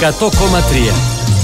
100,3.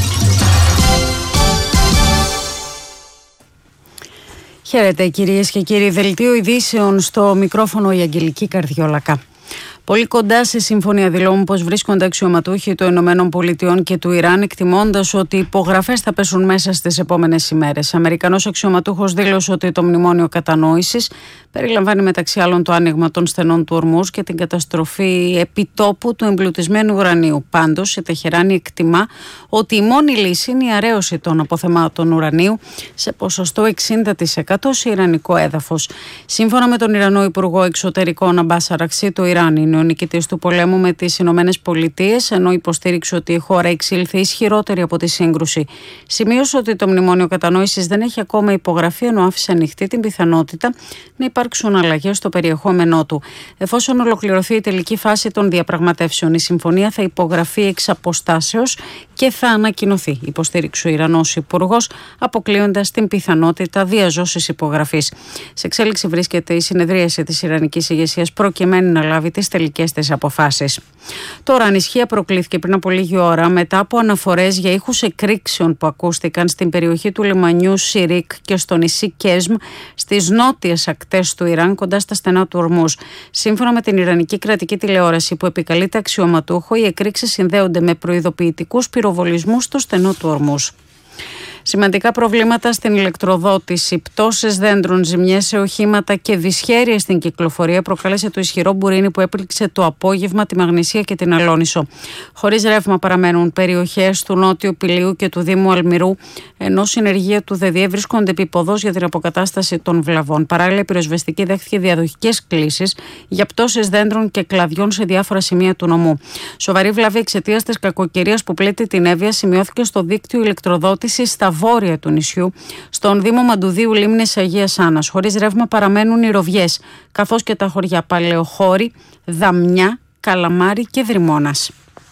Χαίρετε κυρίες και κύριοι, δελτίο ειδήσεων στο μικρόφωνο η Αγγελική Καρδιόλακα. Πολύ κοντά σε συμφωνία δηλώνουν πως βρίσκονται αξιωματούχοι των Ηνωμένων Πολιτειών και του Ιράν, εκτιμώντας ότι οι υπογραφές θα πέσουν μέσα στις επόμενες ημέρες. Αμερικανός αξιωματούχος δήλωσε ότι το μνημόνιο κατανόησης περιλαμβάνει μεταξύ άλλων το άνοιγμα των στενών του Ορμούζ και την καταστροφή επιτόπου του εμπλουτισμένου ουρανίου. Πάντως, η Τεχεράνη εκτιμά ότι η μόνη λύση είναι η αραίωση των αποθεμάτων ουρανίου σε ποσοστό 60% σε ιρανικό έδαφος. Σύμφωνα με τον Ιρανό Υπουργό Εξωτερικών Αμπάς Αραξί, το Ιράν είναι ο νικητής του πολέμου με τις Ηνωμένες Πολιτείες, ενώ υποστήριξε ότι η χώρα εξήλθε ισχυρότερη από τη σύγκρουση. Σημείωσε ότι το μνημόνιο κατανόησης δεν έχει ακόμα υπογραφεί, ενώ άφησε ανοιχτή την πιθανότητα να υπάρξουν αλλαγές στο περιεχόμενό του. Εφόσον ολοκληρωθεί η τελική φάση των διαπραγματεύσεων, η συμφωνία θα υπογραφεί εξ αποστάσεως και θα ανακοινωθεί, υποστήριξε ο Ιρανός Υπουργός, αποκλείοντας την πιθανότητα διαζώσης υπογραφής. Σε εξέλιξη βρίσκεται η συνεδρίαση της Ιρανικής ηγεσίας προκειμένου να λάβει τις τελικές της αποφάσεις. Τώρα, ανησυχία προκλήθηκε πριν από λίγη ώρα μετά από αναφορές για ήχους εκρήξεων που ακούστηκαν στην περιοχή του λιμανιού Σιρίκ και στο νησί Κέσμ στις νότιες ακτές του Ιράν, κοντά στα στενά του Ορμούζ. Σύμφωνα με την Ιρανική κρατική τηλεόραση που επικαλείται αξιωματούχο, οι εκρήξεις συνδέονται με προειδοποιητικούς πυροβολισμούς στο στενό του Ορμούζ. Σημαντικά προβλήματα στην ηλεκτροδότηση, πτώσεις δέντρων, ζημιές σε οχήματα και δυσχέρειες στην κυκλοφορία προκάλεσε το ισχυρό μπουρίνι που έπληξε το απόγευμα τη Μαγνησία και την Αλόνισο. Χωρίς ρεύμα παραμένουν περιοχές του Νότιου Πηλίου και του Δήμου Αλμυρού, ενώ συνεργεία του ΔΔΕ βρίσκονται επίποδος για την αποκατάσταση των βλαβών. Παράλληλα, η πυροσβεστική δέχτηκε διαδοχικές κλήσεις για πτώσεις δέντρων και κλαδιών σε διάφορα σημεία του νομού. Σοβαρή βλάβη εξαιτίας της κακοκαιρίας που πλήττει την Εύβοια σημειώθηκε στο δίκτυο ηλεκτροδότησης στα βόρεια του νησιού, στον Δήμο Μαντουδίου Λίμνης Αγίας Άννας. Χωρίς ρεύμα παραμένουν οι Ροβιές, καθώς και τα χωριά Παλαιοχώρη, Δαμνιά, Καλαμάρι και Δρυμώνας.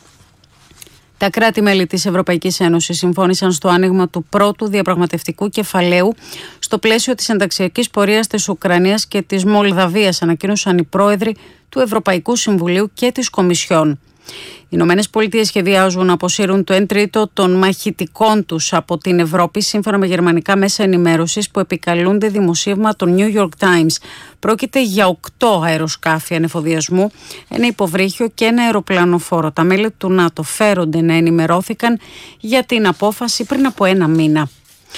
Τα κράτη-μέλη της Ευρωπαϊκής Ένωσης συμφώνησαν στο άνοιγμα του πρώτου διαπραγματευτικού κεφαλαίου στο πλαίσιο της ενταξιακής πορείας της Ουκρανίας και της Μολδαβίας, ανακοίνωσαν οι πρόεδροι του Ευρωπαϊκού Συμβουλίου και της Κομισιόν. Οι Ηνωμένες Πολιτείες σχεδιάζουν να αποσύρουν το 1/3 των μαχητικών τους από την Ευρώπη, σύμφωνα με γερμανικά μέσα ενημέρωσης που επικαλούνται δημοσίευμα των New York Times. Πρόκειται για 8 αεροσκάφη ανεφοδιασμού, ένα υποβρύχιο και ένα αεροπλανοφόρο. Τα μέλη του ΝΑΤΟ φέρονται να ενημερώθηκαν για την απόφαση πριν από ένα μήνα.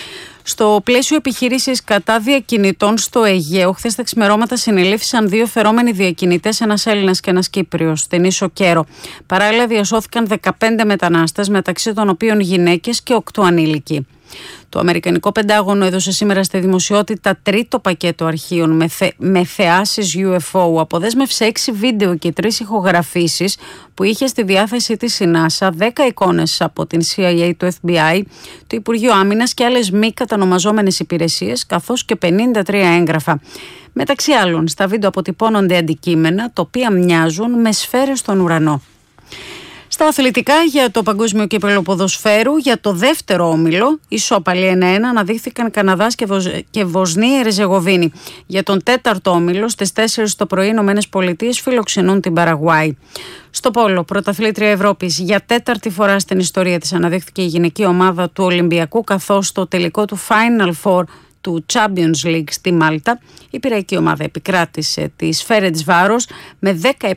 Στο πλαίσιο επιχείρησης κατά διακινητών στο Αιγαίο, χθες τα ξημερώματα συνελήφθησαν 2 φερόμενοι διακινητές, ένας Έλληνας και ένας Κύπριος, στην Ίσο Κέρο. Παράλληλα, διασώθηκαν 15 μετανάστες, μεταξύ των οποίων γυναίκες και 8 ανήλικοι. Το Αμερικανικό Πεντάγωνο έδωσε σήμερα στη δημοσιότητα τρίτο πακέτο αρχείων με θεάσεις UFO. Αποδέσμευσε 6 βίντεο και 3 ηχογραφήσεις που είχε στη διάθεσή της η NASA, 10 εικόνες από την CIA, το FBI, το Υπουργείο Άμυνας και άλλες μη κατανομαζόμενες υπηρεσίες, καθώς και 53 έγγραφα. Μεταξύ άλλων, στα βίντεο αποτυπώνονται αντικείμενα τα οποία μοιάζουν με σφαίρες στον ουρανό. Στα αθλητικά, για το Παγκόσμιο Κύπελλο Ποδοσφαίρου, για το δεύτερο όμιλο, ισόπαλοι 1-1 αναδείχθηκαν Καναδάς και Βοσνία Ερζεγοβίνη. Για τον τέταρτο όμιλο, στις 4 το πρωί, οι Ηνωμένες Πολιτείες φιλοξενούν την Παραγουάη. Στο πόλο, πρωταθλήτρια Ευρώπης, για τέταρτη φορά στην ιστορία της αναδείχθηκε η γυναική ομάδα του Ολυμπιακού, καθώς στο τελικό του Final Four του Champions League στη Μάλτα, η πειραϊκή ομάδα επικράτησε τη Φέρεντσβάρος με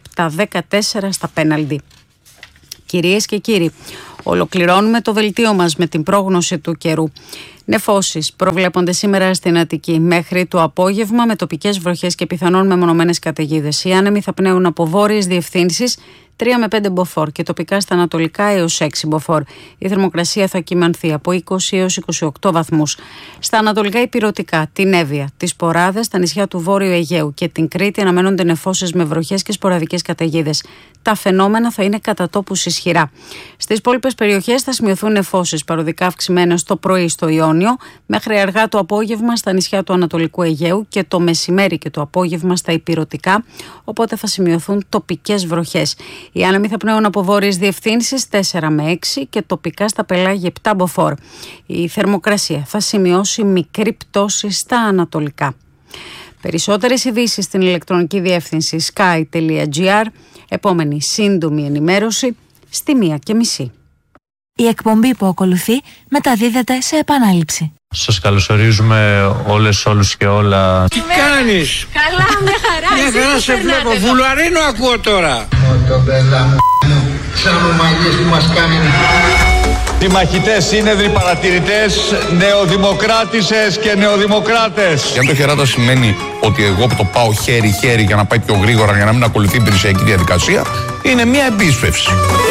17-14 στα πέναλτι. Κυρίες και κύριοι, ολοκληρώνουμε το δελτίο μας με την πρόγνωση του καιρού. Νεφώσεις προβλέπονται σήμερα στην Αττική μέχρι το απόγευμα με τοπικές βροχές και πιθανόν μεμονωμένες καταιγίδες. Οι άνεμοι θα πνέουν από βόρειες διευθύνσεις 3 με 5 μποφόρ και τοπικά στα ανατολικά έως 6 μποφόρ. Η θερμοκρασία θα κυμανθεί από 20 έως 28 βαθμούς. Στα ανατολικά ηπειρωτικά, την Εύβοια, τις Ποράδες, τα νησιά του Βόρειου Αιγαίου και την Κρήτη αναμένονται νεφώσεις με βροχές και σποραδικές καταιγίδες. Τα φαινόμενα θα είναι κατά τόπους ισχυρά. Στις υπόλοιπες περιοχές θα σημειωθούν νεφώσεις παροδικά αυξημένες το πρωί στο Ιόνιο, μέχρι αργά το απόγευμα στα νησιά του Ανατολικού Αιγαίου και το μεσημέρι και το απόγευμα στα ηπειρωτικά, οπότε θα σημειωθούν τοπικές βροχές. Οι άνεμοι θα πνέουν από βόρειες διευθύνσεις 4 με 6 και τοπικά στα πελάγια 7 μποφόρ. Η θερμοκρασία θα σημειώσει μικρή πτώση στα ανατολικά. Περισσότερες ειδήσεις στην ηλεκτρονική διεύθυνση sky.gr. Επόμενη σύντομη ενημέρωση στη 1:30. Η εκπομπή που ακολουθεί μεταδίδεται σε επανάληψη. Σας καλωσορίζουμε όλους και όλα. Τι κάνεις? Καλά, μια χαρά. Μια χαρά σε βλέπω. Βουλαρίνο ακούω τώρα. Μοτομπέλα μου, σαν ομαλίες που μας κάνουν. Οι μαχητές σύνεδροι, παρατηρητές, νεοδημοκράτησες και νεοδημοκράτες. Για το χεράτα σημαίνει ότι εγώ που το πάω χέρι-χέρι για να πάει πιο γρήγορα, για να μην ακολουθεί η υπηρεσιακή διαδικασία, είναι μια επίσπευση.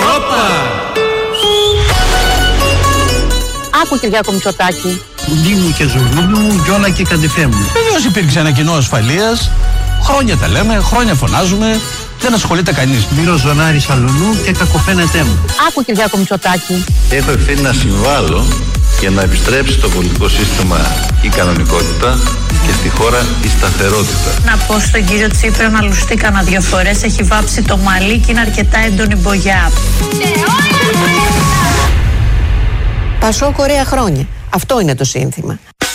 Άκου, Κυριάκο Μητσοτάκη. Κουντί μου και ζουρνούλι μου, γιώνα και καντεφέ μου. Βεβαίως υπήρξε ένα κοινό ασφαλείας. Χρόνια τα λέμε, χρόνια φωνάζουμε. Δεν ασχολείται κανείς. Μύρο ζωνάρι σαλονού και κακοφαίνεται μου. Άκου, Κυριάκο Μητσοτάκη. Έχω ευθύνη να συμβάλλω για να επιστρέψει στο πολιτικό σύστημα η κανονικότητα και στη χώρα η σταθερότητα. Να πω στον κύριο Τσίπρα να λουστεί κανένα 2 φορές. Έχει βάψει το μαλλί και είναι αρκετά έντονη μπογιά. Πασόκ ωραία χρόνια. Αυτό είναι το σύνθημα.